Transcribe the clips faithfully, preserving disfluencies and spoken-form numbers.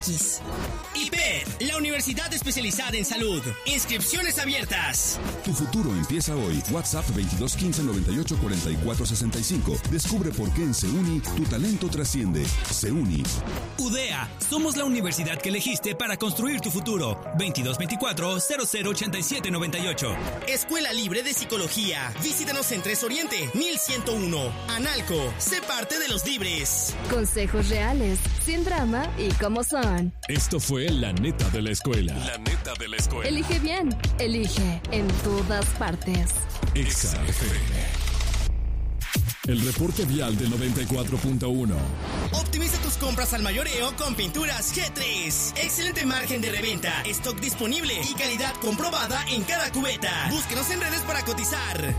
I P E D, la universidad especializada en salud. Inscripciones abiertas. Tu futuro empieza hoy. WhatsApp veintidós quince noventa y ocho cuarenta y cuatro sesenta y cinco. Descubre por qué en SEUNI tu talento trasciende. SEUNI. UDEA, somos la universidad que elegiste para construir tu futuro. veintidós veinticuatro cero cero ochenta y siete noventa y ocho. Escuela Libre de Psicología. Visítanos en Tres Oriente, mil ciento uno. Analco, sé parte de los libres. Consejos reales, sin drama y como son. Esto fue La Neta de la Escuela. La Neta de la Escuela. Elige bien, elige en todas partes. Exa F M. El reporte vial del noventa y cuatro punto uno. Optimiza tus compras al mayoreo con Pinturas G tres. Excelente margen de reventa, stock disponible y calidad comprobada en cada cubeta. Búsquenos en redes para cotizar.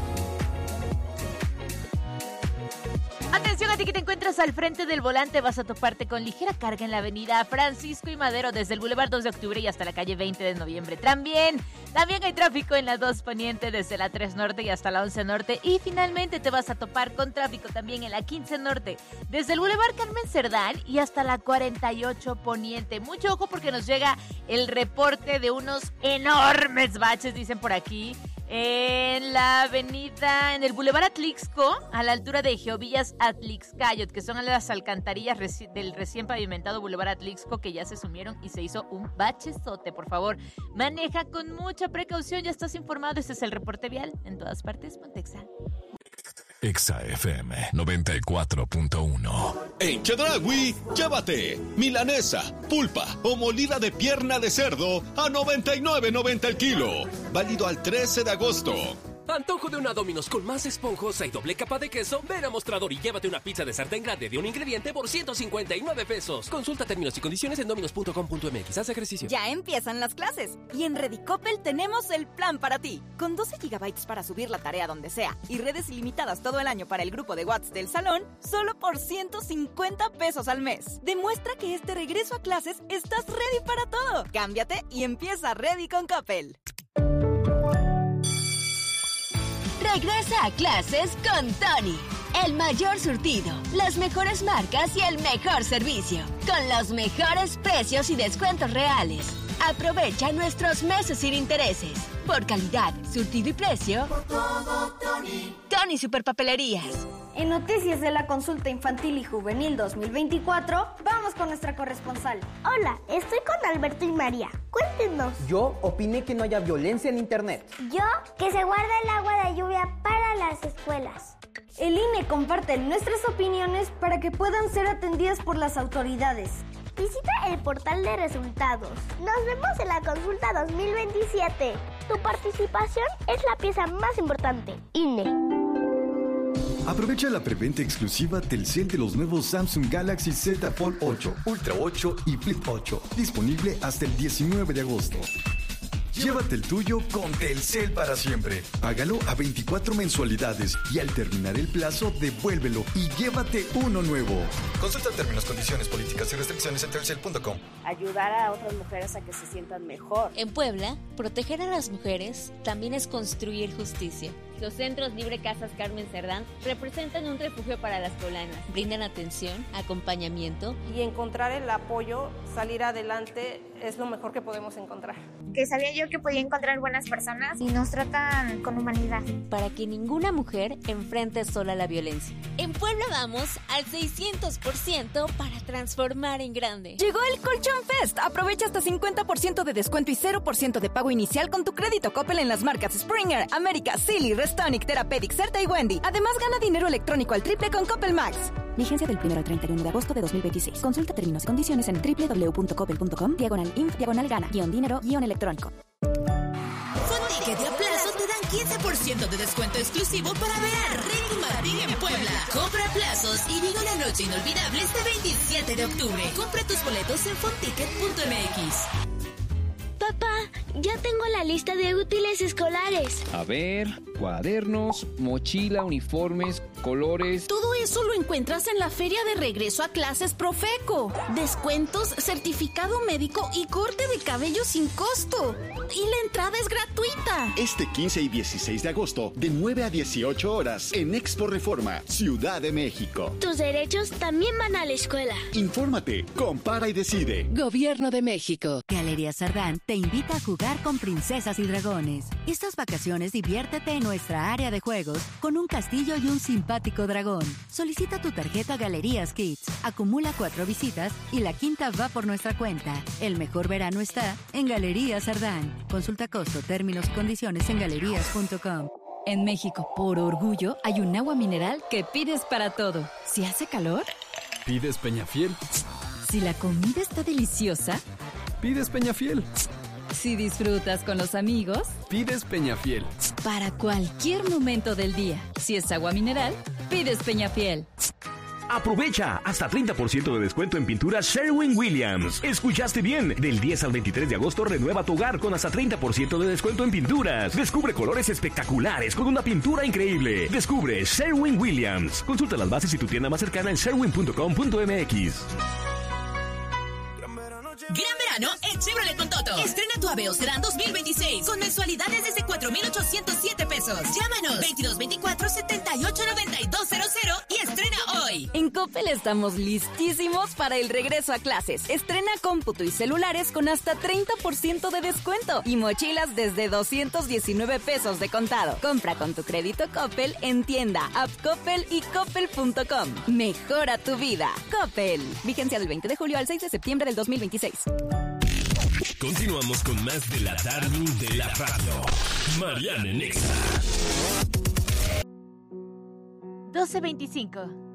Atención a ti que te encuentras al frente del volante, vas a toparte con ligera carga en la avenida Francisco y Madero desde el Boulevard dos de Octubre y hasta la calle veinte de Noviembre. También, también hay tráfico en la dos Poniente desde la tres Norte y hasta la once Norte. Y finalmente te vas a topar con tráfico también en la quince Norte desde el Boulevard Carmen Cerdán y hasta la cuarenta y ocho Poniente. Mucho ojo porque nos llega el reporte de unos enormes baches, dicen por aquí, en la avenida, en el Boulevard Atlixco, a la altura de Geovillas Atlixcayot, que son las alcantarillas reci- del recién pavimentado Boulevard Atlixco, que ya se sumieron y se hizo un bachezote. Por favor, maneja con mucha precaución, ya estás informado. Este es el reporte vial en todas partes, Pontexa. Exa F M noventa y cuatro punto uno. En Chedraui, llévate milanesa, pulpa o molida de pierna de cerdo a noventa y nueve noventa el kilo. Válido al trece de agosto. Antojo de una Domino's con más esponjosa y doble capa de queso. Ven a Mostrador y llévate una pizza de sartén grande de un ingrediente por ciento cincuenta y nueve pesos. Consulta términos y condiciones en dominos punto com punto m x. Haz ejercicio. Ya empiezan las clases y en Redicopel tenemos el plan para ti. Con doce gigabytes para subir la tarea donde sea y redes ilimitadas todo el año para el grupo de WhatsApp del salón, solo por ciento cincuenta pesos al mes. Demuestra que este regreso a clases estás ready para todo. Cámbiate y empieza Ready con Coppel. Regresa a clases con Tony. El mayor surtido, las mejores marcas y el mejor servicio. Con los mejores precios y descuentos reales. Aprovecha nuestros meses sin intereses. Por calidad, surtido y precio. Por todo, Tony. Tony Superpapelerías. En noticias de la consulta infantil y juvenil dos mil veinticuatro, vamos con nuestra corresponsal. Hola, estoy con Alberto y María. Cuéntenos. Yo opiné que no haya violencia en internet. Yo, que se guarde el agua de lluvia para las escuelas. El I N E comparte nuestras opiniones para que puedan ser atendidas por las autoridades. Visita el portal de resultados. Nos vemos en la consulta dos mil veintisiete. Tu participación es la pieza más importante. I N E. Aprovecha la preventa exclusiva Telcel de los nuevos Samsung Galaxy Z Fold ocho, Ultra ocho y Flip ocho. Disponible hasta el diecinueve de agosto. Llévate el tuyo con Telcel para siempre. Págalo a veinticuatro mensualidades y al terminar el plazo, devuélvelo y llévate uno nuevo. Consulta términos, condiciones, políticas y restricciones en telcel punto com. Ayudar a otras mujeres a que se sientan mejor. En Puebla, proteger a las mujeres también es construir justicia. Los centros Libre Casas Carmen Cerdán representan un refugio para las poblanas. Brindan atención, acompañamiento. Y encontrar el apoyo, salir adelante, es lo mejor que podemos encontrar. Que sabía yo que podía encontrar buenas personas y nos tratan con humanidad. Para que ninguna mujer enfrente sola la violencia. En Puebla vamos al seiscientos por ciento para transformar en grande. Llegó el Colchón Fest. Aprovecha hasta cincuenta por ciento de descuento y cero por ciento de pago inicial con tu crédito Coppel en las marcas Springer, América, Silly, Restonic, Therapeutic, Certa y Wendy. Además, gana dinero electrónico al triple con Coppel Max. Vigencia del primero al treinta y uno de agosto de dos mil veintiséis. Consulta términos y condiciones en doble u doble u doble u punto coppel punto com, diagonal inf, diagonal gana, guión dinero, guión electrónico. Fonticket y Aplazo te dan quince por ciento de descuento exclusivo para ver a Ricky Martin en Puebla. Compra plazos y vive una noche inolvidable este veintisiete de octubre. Compra tus boletos en fonticket punto m x. Papá, ya tengo la lista de útiles escolares. A ver, cuadernos, mochila, uniformes, colores. Todo eso lo encuentras en la Feria de Regreso a Clases Profeco. Descuentos, certificado médico y corte de cabello sin costo. Y la entrada es gratuita. Este quince y dieciséis de agosto, de nueve a dieciocho horas, en Expo Reforma, Ciudad de México. Tus derechos también van a la escuela. Infórmate, compara y decide. Gobierno de México. Galerías Sardán te invita a jugar con princesas y dragones. Estas vacaciones diviértete en nuestra área de juegos con un castillo y un simpático dragón. Solicita tu tarjeta Galerías Kids. Acumula cuatro visitas y la quinta va por nuestra cuenta. El mejor verano está en Galerías Sardán. Consulta costo, términos y condiciones en galerías punto com. En México, por orgullo, hay un agua mineral que pides para todo. Si hace calor, Pides Peñafiel. si la comida está deliciosa, Pides Peñafiel. si disfrutas con los amigos, Pides Peñafiel. para cualquier momento del día. Si es agua mineral, pides Peñafiel. Aprovecha hasta treinta por ciento de descuento en pinturas Sherwin-Williams. ¿Escuchaste bien? Del diez al veintitrés de agosto renueva tu hogar con hasta treinta por ciento de descuento en pinturas. Descubre colores espectaculares con una pintura increíble. Descubre Sherwin-Williams. Consulta las bases y tu tienda más cercana en sherwin punto com punto m x. Gran verano en Chevrolet con Toto. Estrena tu Aveo Sedán dos mil veintiséis con mensualidades desde cuatro mil ochocientos siete pesos. Llámanos veintidós veinticuatro setenta y ocho noventa y dos cero cero y estrena hoy. En Coppel estamos listísimos para el regreso a clases. Estrena cómputo y celulares con hasta treinta por ciento de descuento y mochilas desde doscientos diecinueve pesos de contado. Compra con tu crédito Coppel en tienda, app Coppel y coppel punto com. Mejora tu vida. Coppel. Vigencia del veinte de julio al seis de septiembre del dos mil veintiséis. Continuamos con más de la Darling de la radio. Mariana en Exa. doce veinticinco.